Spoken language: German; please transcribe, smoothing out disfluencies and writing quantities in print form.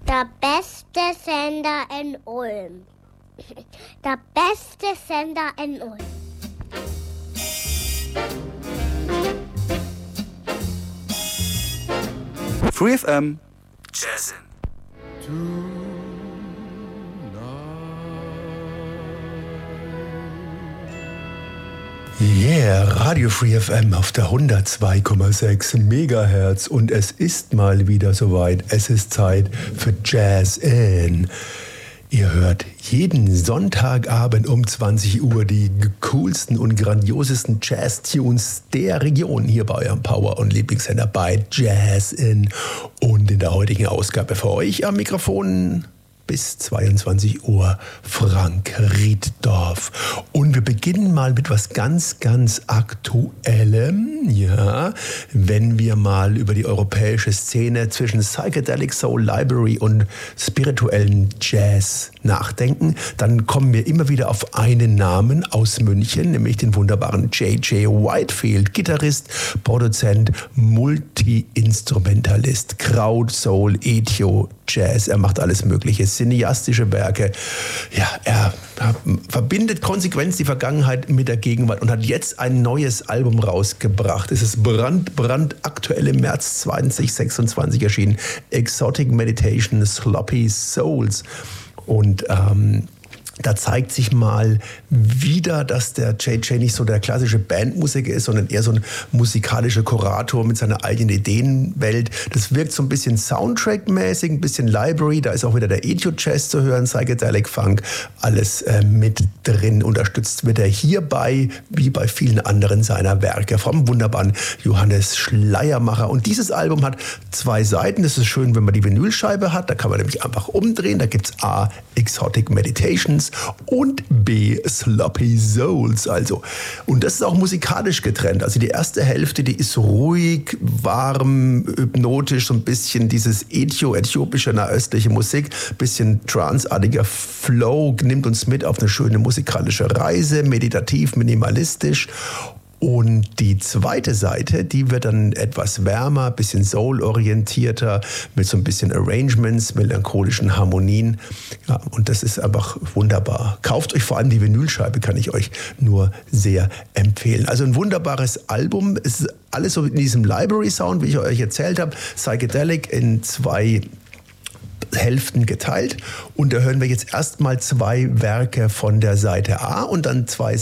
Der beste Sender in Ulm. Der beste Sender in Ulm. Free FM Jazzin. Yeah, Radio Free FM auf der 102,6 Megahertz und es ist mal wieder soweit. Es ist Zeit für Jazz-In. Ihr hört jeden Sonntagabend um 20 Uhr die coolsten und grandiosesten Jazz-Tunes der Region hier bei eurem Power- und Lieblingssender bei Jazz-In. Und in der heutigen Ausgabe für euch am Mikrofon bis 22 Uhr Frank Rieddorf. Und wir beginnen mal mit was ganz, ganz Aktuellem. Ja, wenn wir mal über die europäische Szene zwischen Psychedelic Soul Library und spirituellen Jazz nachdenken, dann kommen wir immer wieder auf einen Namen aus München, nämlich den wunderbaren J.J. Whitefield, Gitarrist, Produzent, Multi-Instrumentalist, Kraut, Soul, Ethio, Jazz, er macht alles Mögliche, cineastische Werke. Ja, er verbindet konsequent die Vergangenheit mit der Gegenwart und hat jetzt ein neues Album rausgebracht. Es ist brandaktuell im März 2026 erschienen. Exotic Meditation, Sloppy Souls. Und da zeigt sich mal wieder, dass der JJ nicht so der klassische Bandmusiker ist, sondern eher so ein musikalischer Kurator mit seiner eigenen Ideenwelt. Das wirkt so ein bisschen Soundtrack-mäßig, ein bisschen Library. Da ist auch wieder der Ethio-Jazz zu hören, Psychedelic Funk, alles mit drin. Unterstützt wird er hierbei, wie bei vielen anderen seiner Werke, vom wunderbaren Johannes Schleiermacher. Und dieses Album hat 2 Seiten. Das ist schön, wenn man die Vinylscheibe hat. Da kann man nämlich einfach umdrehen. Da gibt es A, Exotic Meditations und B, Sloppy Souls. Also. Und das ist auch musikalisch getrennt. Also die erste Hälfte, die ist ruhig, warm, hypnotisch, so ein bisschen dieses äthiopische, nahöstliche Musik, bisschen tranceartiger Flow, nimmt uns mit auf eine schöne musikalische Reise, meditativ, minimalistisch. Und die zweite Seite, die wird dann etwas wärmer, bisschen soul-orientierter, mit so ein bisschen Arrangements, melancholischen Harmonien. Ja, und das ist einfach wunderbar. Kauft euch vor allem die Vinylscheibe, kann ich euch nur sehr empfehlen. Also ein wunderbares Album. Es ist alles so in diesem Library-Sound, wie ich euch erzählt habe. Psychedelic in 2 Hälften geteilt. Und da hören wir jetzt erstmal 2 Werke von der Seite A und dann 2